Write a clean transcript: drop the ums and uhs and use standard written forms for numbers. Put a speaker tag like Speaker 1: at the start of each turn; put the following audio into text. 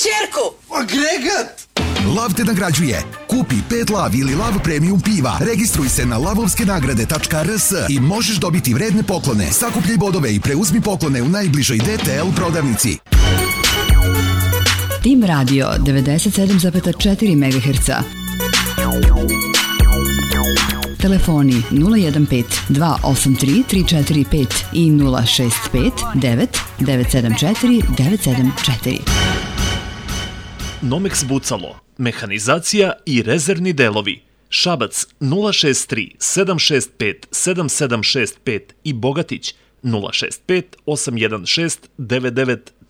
Speaker 1: ćerku!
Speaker 2: Agregat!
Speaker 3: Lav te nagrađuje. Kupi 5 Lav ili Lav Premium piva. Registruj se na lavovskenagrade.rs i možeš dobiti vredne poklone. Sakupljaj bodove i preuzmi poklone u najbližoj DTL prodavnici.
Speaker 4: Tim Radio 97,4 MHz. Telefoni 015 283 345 i 065 9 974 974.
Speaker 5: Nomex Bucalo, mehanizacija i rezervni delovi. Šabac 063 765 7765 i Bogatić 065 816 99